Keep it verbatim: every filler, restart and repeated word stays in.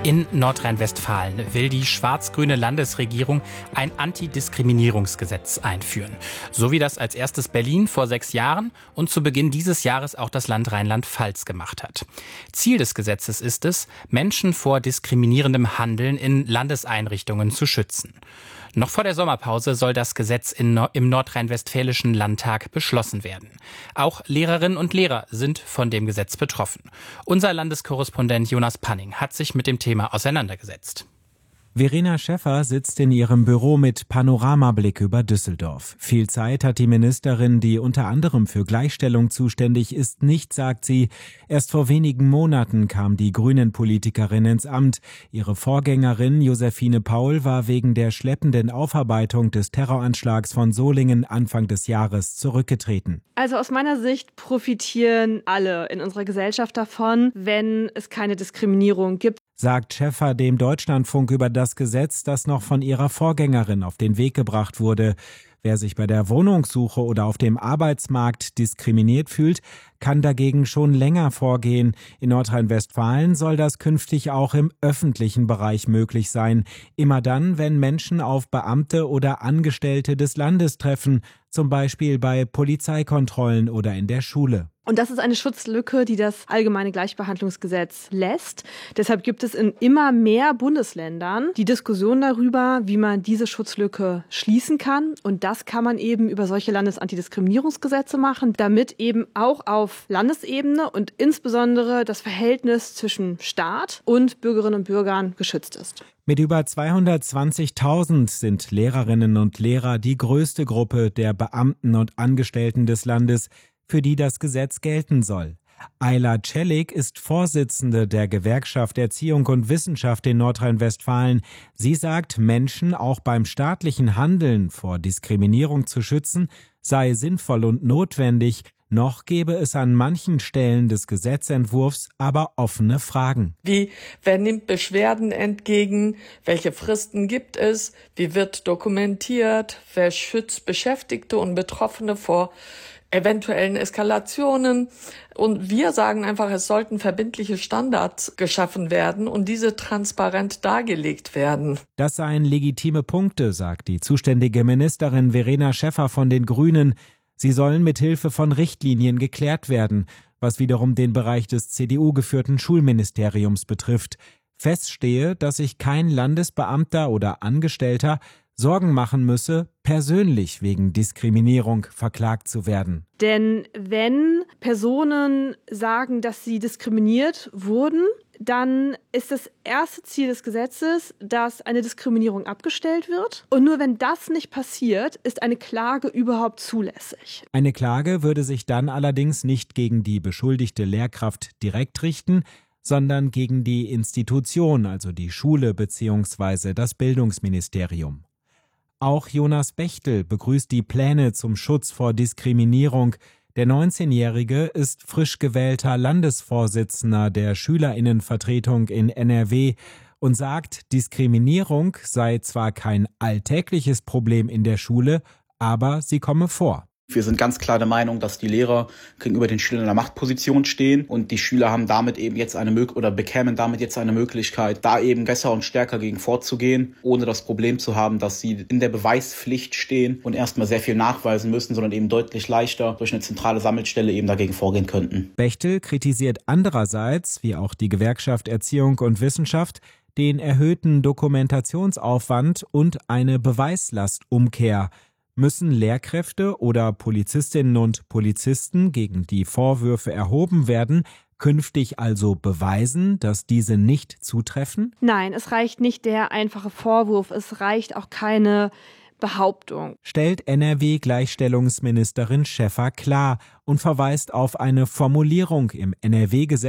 In Nordrhein-Westfalen will die schwarz-grüne Landesregierung ein Antidiskriminierungsgesetz einführen. So wie das als erstes Berlin vor sechs Jahren und zu Beginn dieses Jahres auch das Land Rheinland-Pfalz gemacht hat. Ziel des Gesetzes ist es, Menschen vor diskriminierendem Handeln in Landeseinrichtungen zu schützen. Noch vor der Sommerpause soll das Gesetz in no- im nordrhein-westfälischen Landtag beschlossen werden. Auch Lehrerinnen und Lehrer sind von dem Gesetz betroffen. Unser Landeskorrespondent Jonas Panning hat sich mit dem Thema auseinandergesetzt. Verena Schäffer sitzt in ihrem Büro mit Panoramablick über Düsseldorf. Viel Zeit hat die Ministerin, die unter anderem für Gleichstellung zuständig ist, nicht, sagt sie. Erst vor wenigen Monaten kam die Grünen-Politikerin ins Amt. Ihre Vorgängerin Josephine Paul war wegen der schleppenden Aufarbeitung des Terroranschlags von Solingen Anfang des Jahres zurückgetreten. Also aus meiner Sicht profitieren alle in unserer Gesellschaft davon, wenn es keine Diskriminierung gibt, sagt Schäffer dem Deutschlandfunk über das Gesetz, das noch von ihrer Vorgängerin auf den Weg gebracht wurde. Wer sich bei der Wohnungssuche oder auf dem Arbeitsmarkt diskriminiert fühlt, kann dagegen schon länger vorgehen. In Nordrhein-Westfalen soll das künftig auch im öffentlichen Bereich möglich sein. Immer dann, wenn Menschen auf Beamte oder Angestellte des Landes treffen, zum Beispiel bei Polizeikontrollen oder in der Schule. Und das ist eine Schutzlücke, die das Allgemeine Gleichbehandlungsgesetz lässt. Deshalb gibt es in immer mehr Bundesländern die Diskussion darüber, wie man diese Schutzlücke schließen kann. Und das kann man eben über solche Landesantidiskriminierungsgesetze machen, damit eben auch auf Landesebene und insbesondere das Verhältnis zwischen Staat und Bürgerinnen und Bürgern geschützt ist. Mit über zweihundertzwanzigtausend sind Lehrerinnen und Lehrer die größte Gruppe der Beamten und Angestellten des Landes, für die das Gesetz gelten soll. Ayla Celik ist Vorsitzende der Gewerkschaft Erziehung und Wissenschaft in Nordrhein-Westfalen. Sie sagt, Menschen auch beim staatlichen Handeln vor Diskriminierung zu schützen, sei sinnvoll und notwendig. Noch gäbe es an manchen Stellen des Gesetzentwurfs aber offene Fragen. Wie, wer nimmt Beschwerden entgegen? Welche Fristen gibt es? Wie wird dokumentiert? Wer schützt Beschäftigte und Betroffene vor eventuellen Eskalationen? Und wir sagen einfach, es sollten verbindliche Standards geschaffen werden und diese transparent dargelegt werden. Das seien legitime Punkte, sagt die zuständige Ministerin Verena Schäffer von den Grünen. Sie sollen mit Hilfe von Richtlinien geklärt werden, was wiederum den Bereich des C D U-geführten Schulministeriums betrifft. Fest stehe, dass sich kein Landesbeamter oder Angestellter Sorgen machen müsse, persönlich wegen Diskriminierung verklagt zu werden. Denn wenn Personen sagen, dass sie diskriminiert wurden, dann ist das erste Ziel des Gesetzes, dass eine Diskriminierung abgestellt wird. Und nur wenn das nicht passiert, ist eine Klage überhaupt zulässig. Eine Klage würde sich dann allerdings nicht gegen die beschuldigte Lehrkraft direkt richten, sondern gegen die Institution, also die Schule bzw. das Bildungsministerium. Auch Jonas Bechtel begrüßt die Pläne zum Schutz vor Diskriminierung. Der neunzehnjährige ist frisch gewählter Landesvorsitzender der Schülerinnenvertretung in N R W und sagt, Diskriminierung sei zwar kein alltägliches Problem in der Schule, aber sie komme vor. Wir sind ganz klar der Meinung, dass die Lehrer gegenüber den Schülern in einer Machtposition stehen und die Schüler haben damit eben jetzt eine Möglichkeit oder bekämen damit jetzt eine Möglichkeit, da eben besser und stärker gegen vorzugehen, ohne das Problem zu haben, dass sie in der Beweispflicht stehen und erstmal sehr viel nachweisen müssen, sondern eben deutlich leichter durch eine zentrale Sammelstelle eben dagegen vorgehen könnten. Bechtel kritisiert andererseits, wie auch die Gewerkschaft Erziehung und Wissenschaft, den erhöhten Dokumentationsaufwand und eine Beweislastumkehr. Müssen Lehrkräfte oder Polizistinnen und Polizisten, gegen die Vorwürfe erhoben werden, künftig also beweisen, dass diese nicht zutreffen? Nein, es reicht nicht der einfache Vorwurf, es reicht auch keine Behauptung. Stellt N R W-Gleichstellungsministerin Schäffer klar und verweist auf eine Formulierung im N R W-Gesetz